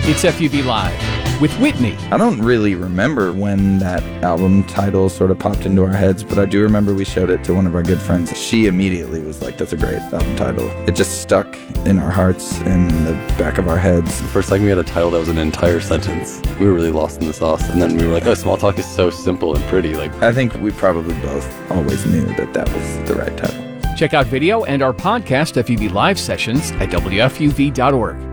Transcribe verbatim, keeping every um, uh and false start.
It's F U V Live with Whitney. I don't really remember when that album title sort of popped into our heads, but I do remember we showed it to one of our good friends. She immediately was like, that's a great album title. It just stuck in our hearts and in the back of our heads. The first time we had a title that was an entire sentence, we were really lost in the sauce. And then we were like, oh, Small Talk is so simple and pretty. Like, I think we probably both always knew that that was the right title. Check out video and our podcast F U V Live sessions at W F U V dot org.